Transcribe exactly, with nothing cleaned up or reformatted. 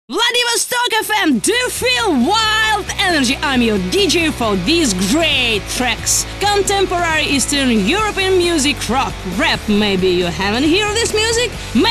Vladivostok F M, do you feel wild energy? I'm your D J for these great tracks. Contemporary Eastern European music, rock, rap. Maybe you haven't heard this music?